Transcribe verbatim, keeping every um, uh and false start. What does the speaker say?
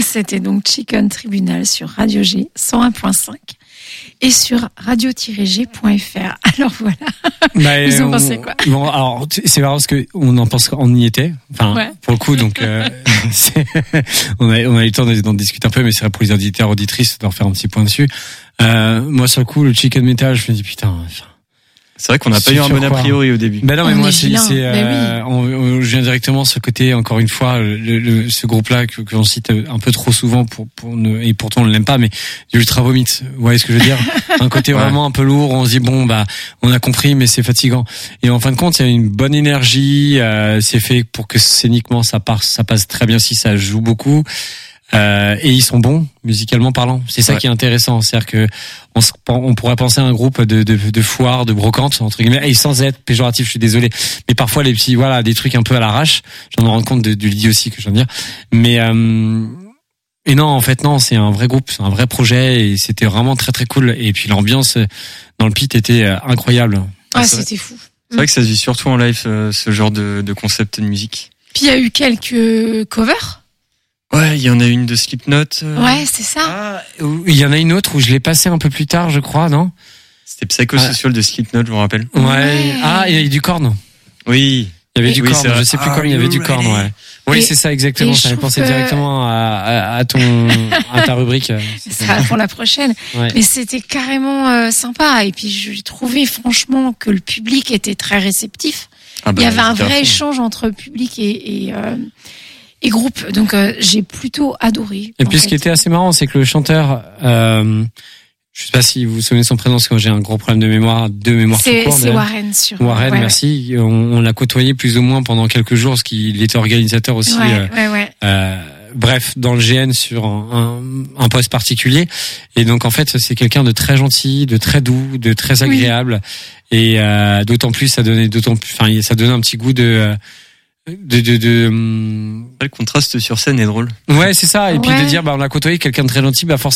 c'était donc Chicken Tribunal sur Radio G cent un virgule cinq et sur radio tiret g point f r. Alors voilà. Bah, Ils ont on, pensé quoi? Bon, alors c'est marrant parce que on en pense qu'on y était. Enfin, ouais. pour le coup, donc euh, c'est, on a on a eu le temps d'en discuter un peu, mais c'est vrai pour les auditeurs auditrices de refaire un petit point dessus. Euh, moi, sur le coup, le chicken metal, je me dis putain. C'est vrai qu'on n'a pas eu un bon a priori au début. Ben non, mais on moi, c'est, c'est euh, oui. on, on, je viens directement ce côté, encore une fois, le, le, ce groupe-là que, que l'on cite un peu trop souvent pour, pour ne, et pourtant on ne l'aime pas, mais l'ultra vomit. Vous voyez ce que je veux dire? Un côté ouais. vraiment un peu lourd, on se dit bon, bah, on a compris, mais c'est fatigant. Et en fin de compte, il y a une bonne énergie, euh, c'est fait pour que scéniquement ça passe, ça passe très bien si ça joue beaucoup. Euh, et ils sont bons musicalement parlant. C'est ça ouais. qui est intéressant, c'est-à-dire que on, on pourrait penser à un groupe de de, de foire, de brocante entre guillemets, et sans être péjoratif, je suis désolé, mais parfois les petits voilà des trucs un peu à l'arrache. J'en me rends compte de, de l'idée aussi que je viens de dire. Mais euh, et non, en fait non, c'est un vrai groupe, c'est un vrai projet et c'était vraiment très très cool. Et puis l'ambiance dans le pit était incroyable. Ah, c'est c'était fou. C'est vrai que ça se vit surtout en live, ce genre de, de concept de musique. Puis il y a eu quelques covers. Ouais, il y en a une de Slipknot. Euh... Ouais, c'est ça. Ah, il y en a une autre où je l'ai passée un peu plus tard, je crois, non? C'était Psychosocial ah. de Slipknot, je me rappelle. Ouais. ouais. Ah, il y avait du Korn. Oui. Il y avait Et du oui, Korn. Je sais plus ah, comment il y avait du Korn, ouais. Oui, c'est ça, exactement. J'avais pensé que... directement à, à, à ton, à ta rubrique. Ça sera pour la prochaine. Ouais. Mais c'était carrément euh, sympa. Et puis, j'ai trouvé franchement que le public était très réceptif. Ah bah, il y avait un vrai échange entre public et, et euh, et groupe, donc euh, j'ai plutôt adoré. Et puis fait. Ce qui était assez marrant, c'est que le chanteur, euh, je sais pas si vous vous souvenez de son prénom, parce que j'ai un gros problème de mémoire, de mémoire c'est, tout court. C'est Warren sur. Warren, ouais, merci. Ouais. On, on l'a côtoyé plus ou moins pendant quelques jours, parce qu'il était organisateur aussi. Ouais, euh, ouais, ouais. Euh, bref, dans le G N sur un, un, un poste particulier. Et donc en fait, c'est quelqu'un de très gentil, de très doux, de très agréable. Oui. Et euh, d'autant plus, ça donnait d'autant plus, enfin, ça donnait un petit goût de. de de de le contraste sur scène est drôle. Ouais, c'est ça. Et ouais. puis de dire bah on a côtoyé quelqu'un de très gentil, bah forcément